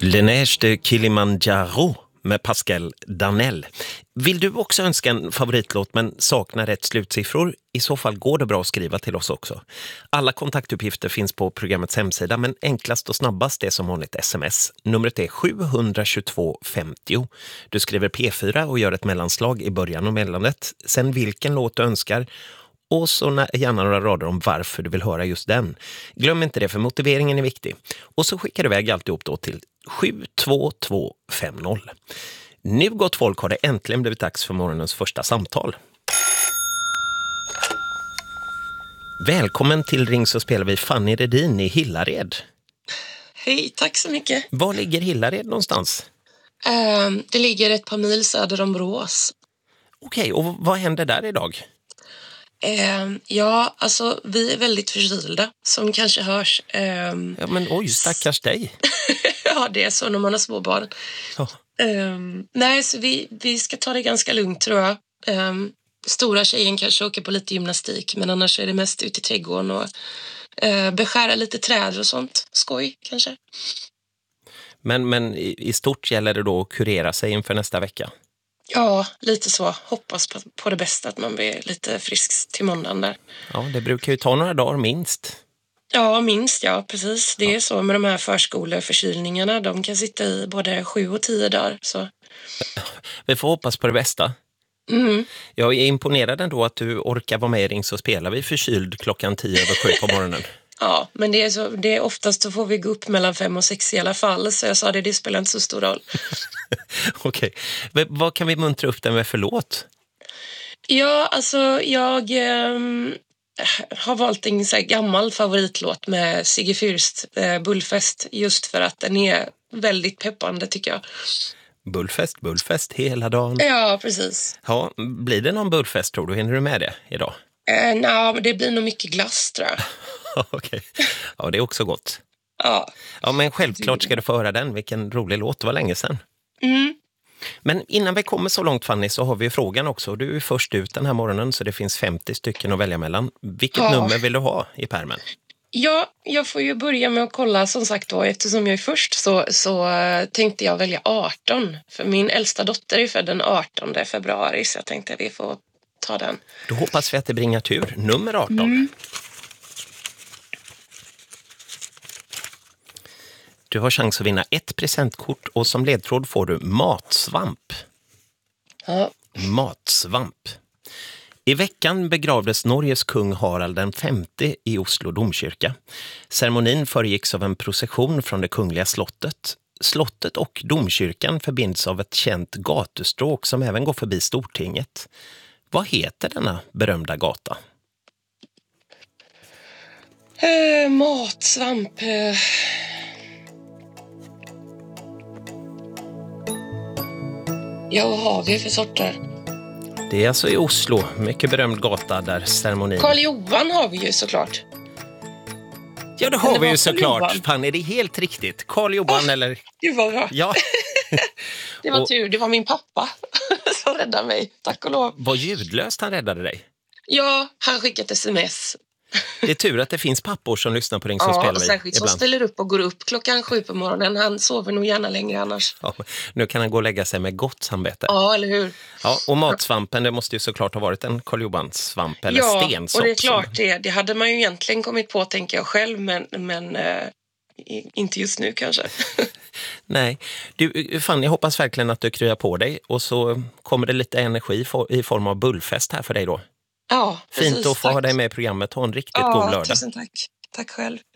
Le Neige de Kilimanjaro med Pascal Danell. Vill du också önska en favoritlåt men saknar rätt slutsiffror? I så fall går det bra att skriva till oss också. Alla kontaktuppgifter finns på programmets hemsida, men enklast och snabbast är som vanligt sms. Numret är 72250. Du skriver P4 och gör ett mellanslag i början av meddelandet. Sen vilken låt du önskar och så gärna några rader om varför du vill höra just den. Glöm inte det, för motiveringen är viktig. Och så skickar du iväg alltihop då till 72250. Nu, gott folk, har det äntligen blivit dags för morgonens första samtal. Välkommen till Ring så spelar vi Fanny Redin i Hillared. Hej, tack så mycket. Var ligger Hillared någonstans? Det ligger ett par mil söder om Borås. Okej, och vad händer där idag? Ja, alltså vi är väldigt förkylda, som kanske hörs. Ja, men oj, stackars dig. Ja, det är så när man har små barn. Ja. Nej, så vi ska ta det ganska lugnt, tror jag. Stora tjejen kanske åker på lite gymnastik, men annars är det mest ute i trädgården och beskära lite träd och sånt. Skoj, kanske. Men i stort gäller det då att kurera sig inför nästa vecka? Ja, lite så. Hoppas på det bästa, att man blir lite frisk till måndagen där. Ja, det brukar ju ta några dagar minst. Ja, minst, ja, precis. Det är så med de här förskoleförkylningarna. De kan sitta i både 7 och 10 dagar. Så. Vi får hoppas på det bästa. Mm. Jag är imponerad ändå att du orkar vara med i Ring så spelar vi förkyld 10:10 på morgonen. Ja, men det är oftast så får vi gå upp mellan 5 och 6 i alla fall. Så jag sa det spelar inte så stor roll. Okej. Vad kan vi muntra upp den med för låt? Ja, alltså jag har valt en så här gammal favoritlåt med Sigge Fürst, Bullfest, just för att den är väldigt peppande, tycker jag. Bullfest hela dagen. Ja, precis. Ja, blir det någon bullfest, tror du? Hinner du med det idag? Nej, det blir nog mycket glass, tror jag. Okej. Ja, det är också gott. Ja. Ja, men självklart ska du få höra den. Vilken rolig låt, det var länge sedan. Mm. Men innan vi kommer så långt, Fanny, så har vi frågan också. Du är först ut den här morgonen, så det finns 50 stycken att välja mellan. Vilket nummer vill du ha i pärmen? Ja, jag får ju börja med att kolla, som sagt då, eftersom jag är först så tänkte jag välja 18. För min äldsta dotter är född den 18 februari, så jag tänkte att vi får ta den. Då hoppas vi att det bringar tur. Nummer 18. Mm. Du har chans att vinna ett presentkort och som ledtråd får du matsvamp. Ja. Matsvamp. I veckan begravdes Norges kung Harald den femte i Oslo domkyrka. Ceremonin föregicks av en procession från det kungliga slottet. Slottet och domkyrkan förbinds av ett känt gatustråk som även går förbi Stortinget. Vad heter denna berömda gata? Matsvamp. Ja, vad har vi för sorter? Det är alltså i Oslo, mycket berömd gata där ceremonin... Karl Johan har vi ju såklart. Ja, det har vi ju såklart. Fan, är det helt riktigt? Karl Johan eller... Det var bra. Ja. Det var tur, det var min pappa som räddade mig, tack och lov. Vad ljudlöst han räddade dig. Ja, han skickade ett sms. Det är tur att det finns pappor som lyssnar på Ring så spelar vi. Ja, särskilt som ställer upp och går upp 7:00 på morgonen. Han sover nog gärna längre annars. Ja, nu kan han gå och lägga sig med gott samvete. Ja, eller hur? Ja, och matsvampen, det måste ju såklart ha varit en Karl Johan-svamp eller stensopp. Ja, och det är klart det hade man ju egentligen kommit på, tänker jag själv, men inte just nu kanske. Nej, du Fanny, jag hoppas verkligen att du kryar på dig och så kommer det lite energi i form av bullfest här för dig då. Ja, precis. Fint att få ha dig med i programmet. Ha en riktigt god lördag. Tusen tack. Tack själv.